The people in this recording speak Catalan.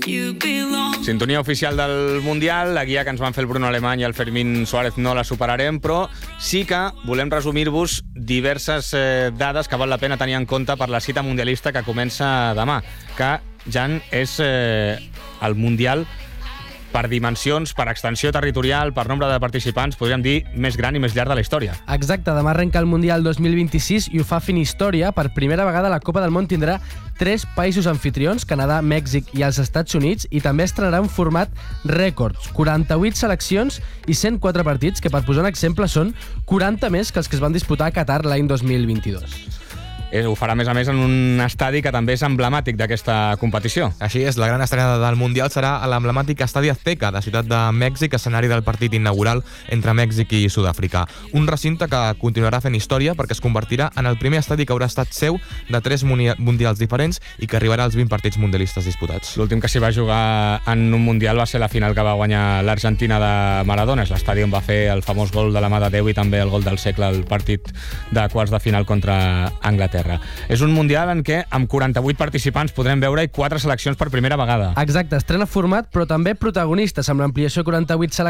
Sintonia oficial del Mundial, la guia que ens van fer el Bruno Alemany i el Fermín Suárez no la superarem, però sí que volem resumir-vos diverses dades que val la pena tenir en compte per la cita mundialista que comença demà, que, Jan, és el Mundial per dimensions, per extensió territorial, per nombre de participants, podríem dir, més gran i més llarg de la història. Exacte, demà arrenca el Mundial 2026 i ho fa fent història. Per primera vegada la Copa del Món tindrà 3 països anfitrions, Canadà, Mèxic i els Estats Units, i també estrenarà un format rècords, 48 seleccions i 104 partits, que per posar un exemple són 40 més que els que es van disputar a Qatar l'any 2022. Ho farà, a més, en un estadi que també és emblemàtic d'aquesta competició. Així és, la gran estrena del Mundial serà a l'emblemàtic Estadi Azteca, de Ciutat de Mèxic, escenari del partit inaugural entre Mèxic i Sud-àfrica. Un recinte que continuarà fent història perquè es convertirà en el primer estadi que haurà estat seu de 3 mundials diferents i que arribarà als 20 partits mundialistes disputats. L'últim que s'hi va jugar en un Mundial va ser la final que va guanyar l'Argentina de Maradona. És l'estadi on va fer el famós gol de la mà de Déu i també el gol del segle al partit de quarts de final contra Anglaterra. És un Mundial en què amb 48 participants podrem veure-hi 4 seleccions per primera vegada. Exacte, estrena format però també protagonistes, amb l'ampliació 48 seleccions